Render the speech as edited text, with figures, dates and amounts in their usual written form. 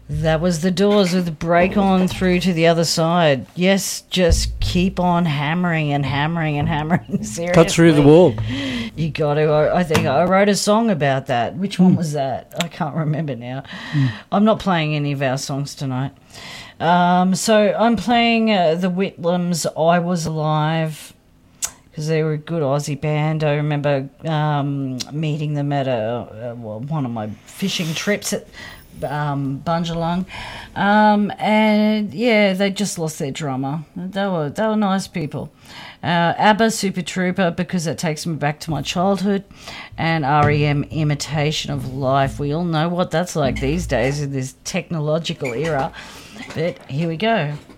That was The Doors with Break On Through to the Other Side. Yes, just keep on hammering and hammering and hammering. Seriously. Cut through the wall. You got to. I think I wrote a song about that. Which one was that? I can't remember now. I'm not playing any of our songs tonight. So I'm playing the Whitlams' I Was Alive, because they were a good Aussie band. I remember meeting them at one of my fishing trips at Bunjalung, and yeah, they just lost their drummer. They were nice people. ABBA, Super Trooper, because it takes me back to my childhood, and REM, Imitation of Life. We all know what that's like these days in this technological era, but here we go.